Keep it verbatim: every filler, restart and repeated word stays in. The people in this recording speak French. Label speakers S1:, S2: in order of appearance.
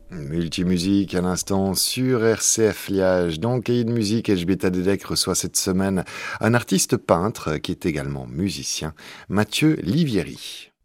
S1: Multimusique à l'instant sur R C F Liage. Dans Cahiers de musique, Elžbieta Dedek reçoit cette semaine un artiste peintre qui est également musicien, Mathieu Livieri.